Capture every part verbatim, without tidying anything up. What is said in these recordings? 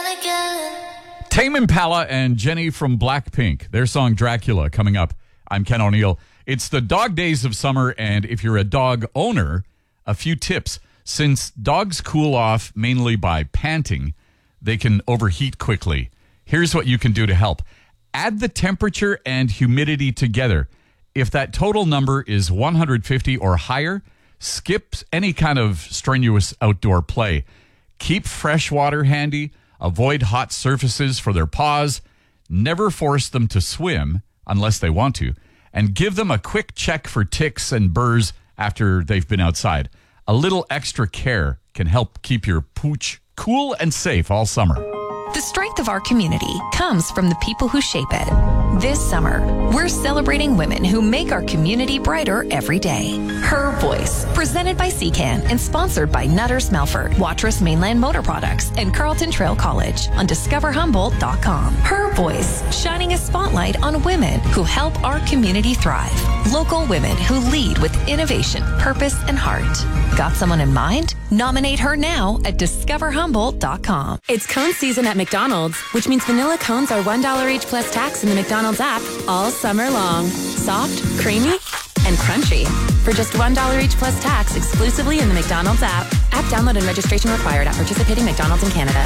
Tame Impala and Jenny from Blackpink, their song Dracula coming up. I'm Ken O'Neill. It's the dog days of summer, and if you're a dog owner, a few tips. Since dogs cool off mainly by panting, they can overheat quickly. Here's what you can do to help. Add the temperature and humidity together. If that total number is one hundred fifty or higher, skip any kind of strenuous outdoor play. Keep fresh water handy. Avoid hot surfaces for their paws. Never force them to swim unless they want to. And give them a quick check for ticks and burrs after they've been outside. A little extra care can help keep your pooch cool and safe all summer. The strength of our community comes from the people who shape it. This summer, we're celebrating women who make our community brighter every day. Her Voice, presented by C C A N and sponsored by Nutters Melford, Watrous Mainland Motor Products, and Carleton Trail College on discover humboldt dot com. Her Voice, shining a spotlight on women who help our community thrive. Local women who lead with innovation, purpose, and heart. Got someone in mind? Nominate her now at discover humboldt dot com. It's cone season at McDonald's, which means vanilla cones are one dollar each plus tax in the McDonald's app all summer long. Soft, creamy, and crunchy. For just one dollar each plus tax exclusively in the McDonald's app. App download and registration required at participating McDonald's in Canada.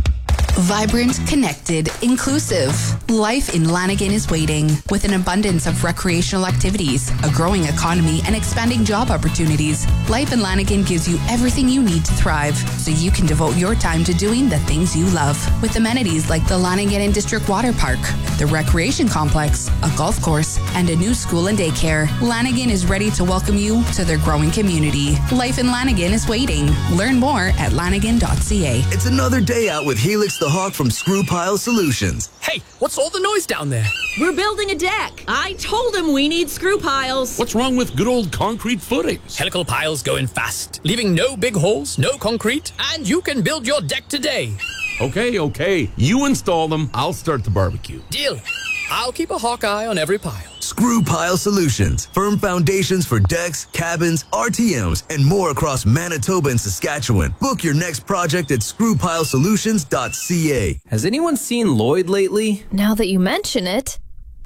Vibrant, connected, inclusive. Life in Lanigan is waiting. With an abundance of recreational activities, a growing economy, and expanding job opportunities, life in Lanigan gives you everything you need to thrive, so you can devote your time to doing the things you love. With amenities like the Lanigan and District Water Park, the recreation complex, a golf course, and a new school and daycare, Lanigan is ready to welcome you to their growing community. Life in Lanigan is waiting. Learn more at lanigan dot c a. It's another day out with Helix the Hawk from Screw Pile Solutions. Hey, what's all the noise down there? We're building a deck. I told him we need screw piles. What's wrong with good old concrete footings? Helical piles going fast, leaving no big holes, no concrete, and you can build your deck today. Okay, okay. You install them, I'll start the barbecue. Deal. I'll keep a hawk eye on every pile. Screw Pile Solutions. Firm foundations for decks, cabins, R T Ms, and more across Manitoba and Saskatchewan. Book your next project at screw pile solutions dot c a. Has anyone seen Lloyd lately? Now that you mention it,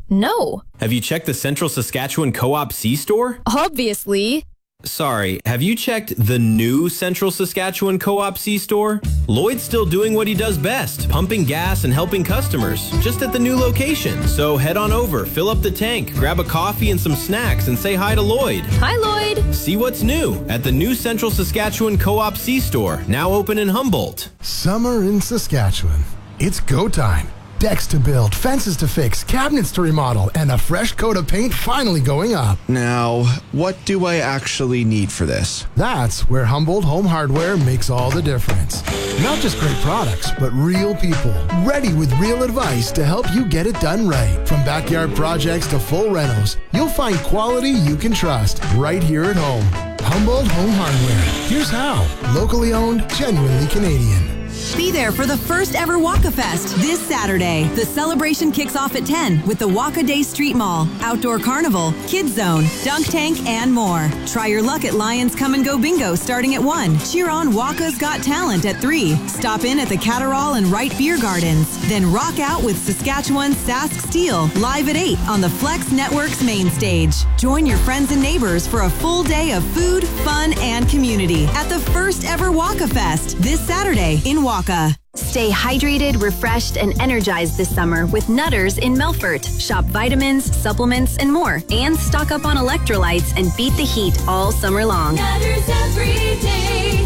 no. Have you checked the Central Saskatchewan Co-op C-Store? Obviously. Sorry, have you checked the new Central Saskatchewan Co-op C-Store? Lloyd's still doing what he does best, pumping gas and helping customers, just at the new location. So head on over, fill up the tank, grab a coffee and some snacks, and say hi to Lloyd. Hi, Lloyd. See what's new at the new Central Saskatchewan Co-op C-Store, now open in Humboldt. Summer in Saskatchewan. It's go time. Decks to build, fences to fix, cabinets to remodel, and a fresh coat of paint finally going up. Now, what do I actually need for this? That's where Humboldt Home Hardware makes all the difference. Not just great products, but real people, ready with real advice to help you get it done right. From backyard projects to full renos, you'll find quality you can trust right here at home. Humboldt Home Hardware. Here's how. Locally owned, genuinely Canadian. Be there for the first ever Waka Fest this Saturday. The celebration kicks off at ten with the Waka Day Street Mall, Outdoor Carnival, Kids Zone, Dunk Tank, and more. Try your luck at Lions Come and Go Bingo starting at one. Cheer on Waka's Got Talent at three. Stop in at the Catterall and Wright Beer Gardens. Then rock out with Saskatchewan's Sask Steel live at eight on the Flex Network's main stage. Join your friends and neighbors for a full day of food, fun, and community at the first ever Waka Fest this Saturday in Waka. Stay hydrated, refreshed, and energized this summer with Nutters in Melfort. Shop vitamins, supplements, and more. And stock up on electrolytes and beat the heat all summer long. Nutters Everyday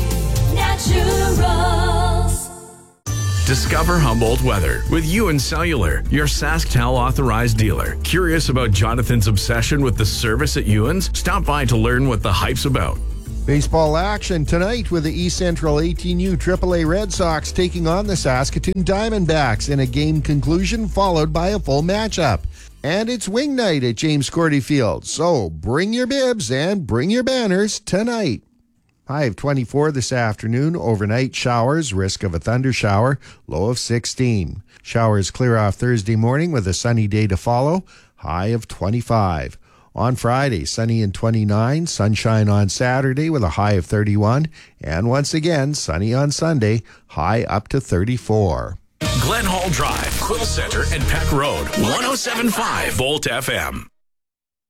Naturals. Discover Humboldt weather with Ewan Cellular, your SaskTel authorized dealer. Curious about Jonathan's obsession with the service at Ewan's? Stop by to learn what the hype's about. Baseball action tonight with the East Central eighteen U triple A Red Sox taking on the Saskatoon Diamondbacks in a game conclusion followed by a full matchup. And it's wing night at James Cordy Field, so bring your bibs and bring your banners tonight. High of twenty-four this afternoon, overnight showers, risk of a thunder shower, low of sixteen. Showers clear off Thursday morning with a sunny day to follow, high of twenty-five. On Friday, sunny and twenty-nine, sunshine on Saturday with a high of thirty-one, and once again, sunny on Sunday, high up to thirty-four. Glen Hall Drive, Quill Center, and Peck Road. one oh seven point five Volt F M.